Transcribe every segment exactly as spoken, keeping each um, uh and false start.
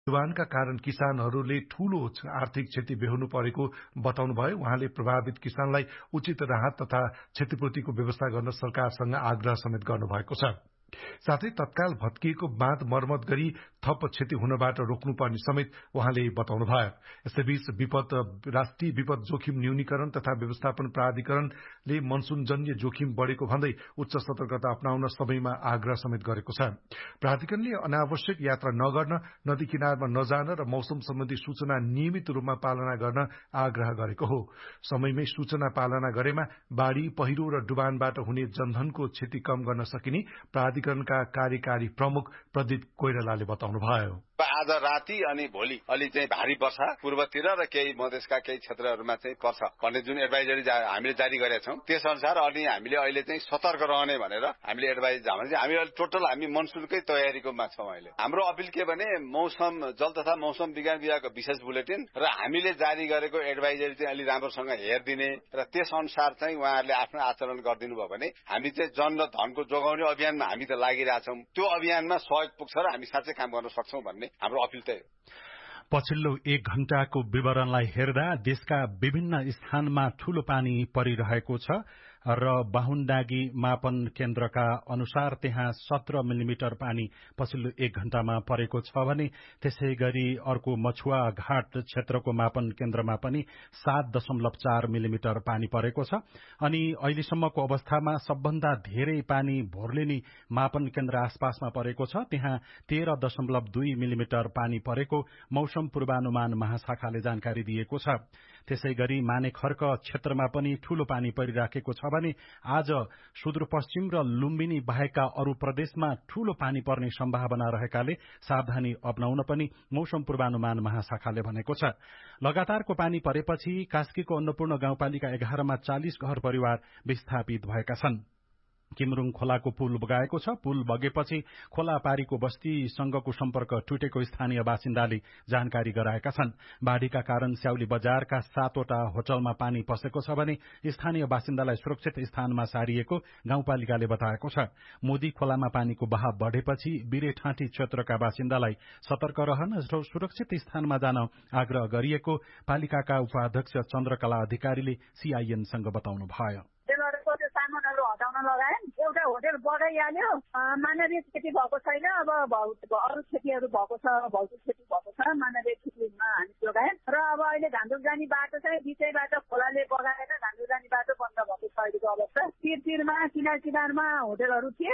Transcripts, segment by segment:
डुबानका कारण किसानहरूले ठूलो आर्थिक क्षति बेहोर्नु परेको बताउनुभयो। उहाँले प्रभावित किसानलाई उचित राहत तथा क्षतिपूर्तिको व्यवस्था गर्न सरकारसँग आग्रह समेत गर्नुभएको छ। साथै तत्काल भत्किएको बाँध मर्मत गरी थप क्षति हुनबाट रोक्नुपर्ने समेत उहाँले बताउनुभयो। यसैबीच विपद राष्ट्रिय विपद जोखिम न्यूनीकरण तथा व्यवस्थापन प्राधिकरणले मनसूनजन्य जोखिम बढ़ेको भन्दै उच्च सतर्कता अपनाउन सबैमा आग्रह समेत गरेको छ। प्राधिकरणले अनावश्यक यात्रा नगर्न, नदी किनारमा नजान र मौसम सम्बन्धी सूचना नियमित रूपमा पालना गर्न आग्रह गरेको हो। समयमै सूचना पालना गरेमा बाढ़ी, पहिरो र डुबानबाट हुने जनधनको क्षति कम गर्न सकिने प्राधिकरणका कार्यकारी प्रमुख प्रदीप कोइरालाले बताउनुभयो। आज राति अनि भोलि अलि चाहिँ भारी वर्षा पूर्वतिर र केही मधेसका केही क्षेत्रहरूमा चाहिँ पर्छ भन्ने जुन एडभाइजरी हामीले जारी गरेका छौं, त्यस अनुसार अलि हामीले अहिले चाहिँ सतर्क रहने भनेर हामीले एडभाइज भने हामी अहिले टोटल हामी मनसुनकै तयारीकोमा छौं। अहिले हाम्रो अपिल के भने मौसम जल तथा मौसम विज्ञान विभागको विशेष बुलेटिन र हामीले जारी गरेको एडभाइजरी चाहिँ अलि राम्रोसँग हेरिदिने र त्यस अनुसार चाहिँ उहाँहरूले आफ्नो आचरण गरिदिनु भयो भने हामी चाहिँ जन र धनको जोगाउने अभियानमा हामी त लागिरहेछौं। त्यो अभियानमा सहयोग पुग्छ र हामी साँच्चै काम गर्न सक्छौं भन्ने हाम्रो अपिल त्यही हो। पछिल्लो एक घण्टाको विवरणलाई हेर्दा देशका विभिन्न स्थानमा ठूलो पानी परिरहेको छ र बाहुनडागी मापन केन्द्रका अनुसार त्यहाँ सत्र मिलिमिटर पानी पछिल्लो एक घण्टामा परेको छ भने त्यसै गरी अर्को मछुवा घाट क्षेत्रको मापन केन्द्रमा पनि सात दशमलव चार मिलिमिटर पानी परेको छ। अनि अहिलेसम्मको अवस्थामा सबभन्दा धेरै पानी भोर्लिनी मापन केन्द्र आसपासमा परेको छ। त्यहाँ तेह्र दशमलव दुई मिलिमिटर पानी परेको मौसम पूर्वानुमान महाशाखाले जानकारी दिएको छ। त्यसै गरी मानेखर्क क्षेत्रमा पनि ठूलो पानी परिराखेको छ भने आज सुदूरपश्चिम र लुम्बिनी बाहेकका अरू प्रदेशमा ठूलो पानी पर्ने सम्भावना रहेकाले सावधानी अपनाउन पनि मौसम पूर्वानुमान महाशाखाले भनेको छ। लगातारको पानी परेपछि कास्कीको अन्नपूर्ण गाउँपालिका एघारमा चालिस घर परिवार विस्थापित भएका छन्। किमरुङ खोलाको पुल बगाएको छ। पुल बगेपछि खोला पारीको बस्तीसँगको सम्पर्क टुटेको स्थानीय बासिन्दाले जानकारी गराएका छन्। बाढ़ीका कारण स्याउली बजारका सातवटा होटलमा पानी पसेको छ भने स्थानीय बासिन्दालाई सुरक्षित स्थानमा सारिएको गाउँपालिकाले बताएको छ। मोदी खोलामा पानीको बहाव बढ़ेपछि बिरेठाँटी क्षेत्रका बासिन्दालाई सतर्क रहन र सुरक्षित स्थानमा जान आग्रह गरिएको पालिकाका उपाध्यक्ष चन्द्रकला अधिकारीले सीआईएनसँग बताउनुभयो। सामानहरू हटाउन लगाए, एउटा होटेल बगाइहाल्यो, मानवीय क्षति भएको छैन। अब अरू क्षतिहरू भएको छ, भौतिक क्षति भएको छ, मानवीय क्षतिमा हामी जोगायौँ र अब अहिले घान्दुक जाने बाटो चाहिँ बिचैबाट खोलाले बगाएर घान्दुक जाने बाटो बन्द भएको छ अहिलेको अवस्था। तिर-तिरमा किनार किनारमा होटेलहरू थिए,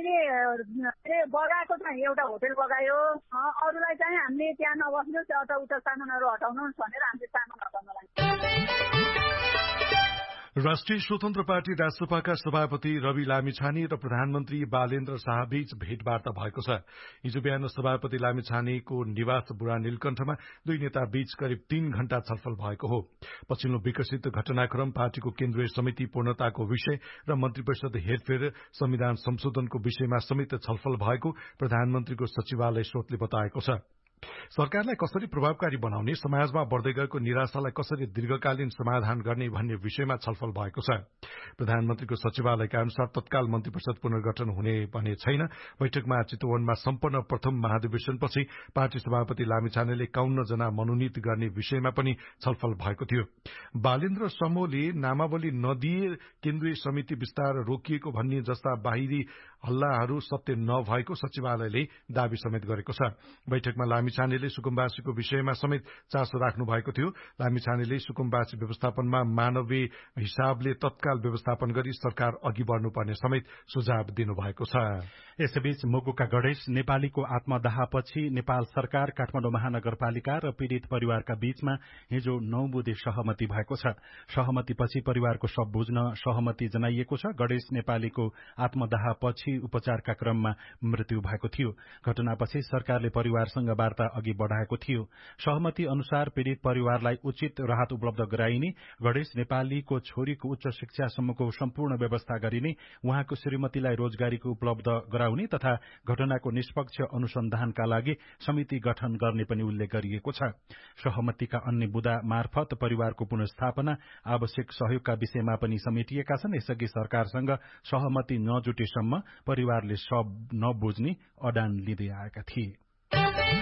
अहिले बगाएको चाहिँ एउटा होटेल बगायो। अरूलाई चाहिँ हामीले त्यहाँ नबस्नु, उता सामानहरू हटाउनुहोस् भनेर हामीले सामान हटाउन लाग्यौँ। राष्ट्रिय स्वतन्त्र पार्टी राष्ट्रपाका सभापति रवि लामिछाने र प्रधानमन्त्री बालेन्द्र शाहबीच भेटवार्ता भएको छ। हिजो बिहान सभापति लामिछानेको निवास बुढा नीलकण्ठमा दुई नेता बीच करिब तीन घण्टा छलफल भएको हो। पछिल्लो विकसित घटनाक्रम, पार्टीको केन्द्रीय समिति पूर्णताको विषय र मन्त्री परिषद हेरफेर, संविधान संशोधनको विषयमा समेत छलफल भएको प्रधानमन्त्रीको सचिवालय स्रोतले बताएको छ। सरकारलाई कसरी प्रभावकारी बनाउने, समाजमा बढ़दै गएको निराशालाई कसरी दीर्घकालीन समाधान गर्ने भन्ने विषयमा छलफल भएको छ। प्रधानमन्त्रीको सचिवालयका अनुसार तत्काल मन्त्री परिषद पुनर्गठन हुने भने छैन। बैठकमा चितवनमा सम्पन्न प्रथम महाधिवेशनपछि पार्टी सभापति लामिछानेले एकाउन्न जना मनोनित गर्ने विषयमा पनि छलफल भएको थियो। बालेन्द्र समूहले नामावली नदिए केन्द्रीय समिति विस्तार रोकिएको भन्ने जस्ता बाहिरी हल्लाहरू सत्य नभएको सचिवालयले दावी समेत गरेको छ। बैठकमा लामिछानेले सुकुम्बासीको विषयमा समेत चासो राख्नु भएको थियो। लामिछानेले सुकुम्बासी व्यवस्थापनमा मानवीय हिसाबले तत्काल व्यवस्थापन गरी सरकार अघि बढ़नुपर्ने समेत सुझाव दिनुभएको छ। यसैबीच मुगुका गणेश नेपालीको आत्मदाहपछि नेपाल सरकार, काठमाडौँ महानगरपालिका र पीड़ित परिवारका बीचमा हिजो नौ बुँदे सहमति भएको छ। सहमतिपछि परिवारको शव बुझ्न सहमति जनाइएको छ। गणेश नेपालीको आत्मदाहपछि उपचारका क्रममा मृत्यु भएको थियो। घटनापछि सरकारले परिवारसँग वार्ता अघि बढ़ाएको थियो। सहमति अनुसार पीड़ित परिवारलाई उचित राहत उपलब्ध गराइने, गणेश नेपालीको छोरीको उच्च शिक्षासम्मको सम्पूर्ण व्यवस्था गरिने, उहाँको श्रीमतीलाई रोजगारीको उपलब्ध गराउने तथा घटनाको निष्पक्ष अनुसन्धानका लागि समिति गठन गर्ने पनि उल्लेख गरिएको छ। सहमतिका अन्य बुँदा मार्फत परिवारको पुनर्स्थापना, आवश्यक सहयोगका विषयमा पनि समेटिएका छन्। यसअघि सरकारसँग सहमति नजुटेसम्म परिवारले शव नबुझ्ने अडान लिँदै आएका थिए।